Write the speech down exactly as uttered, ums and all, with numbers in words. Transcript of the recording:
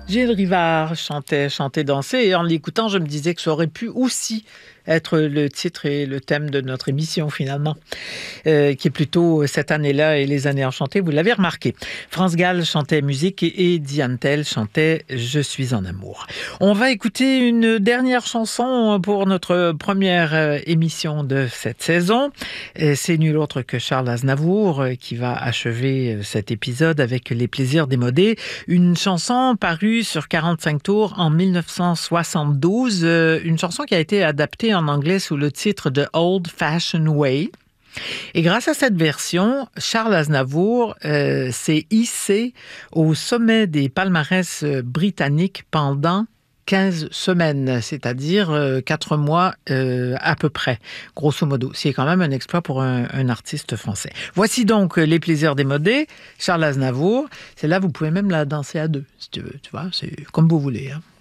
Gilles Rivard chantait, chantait, danser, et en l'écoutant, je me disais que ça aurait pu aussi être le titre et le thème de notre émission, finalement, euh, qui est plutôt cette année-là et les années enchantées, vous l'avez remarqué. France Gall chantait musique et, et Diane Tell chantait « Je suis en amour ». On va écouter une dernière chanson pour notre première euh, émission de cette saison. Et c'est nul autre que Charles Aznavour euh, qui va achever cet épisode avec Les plaisirs démodés, une chanson parue sur quarante-cinq tours en dix-neuf cent soixante-douze, euh, une chanson qui a été adaptée en anglais sous le titre de Old Fashioned Way. Et grâce à cette version, Charles Aznavour euh, s'est hissé au sommet des palmarès britanniques pendant quinze semaines, c'est-à-dire euh, quatre mois euh, à peu près, grosso modo. C'est quand même un exploit pour un, un artiste français. Voici donc Les plaisirs démodés, Charles Aznavour. C'est là, vous pouvez même la danser à deux, si tu veux. Tu vois, c'est comme vous voulez, hein.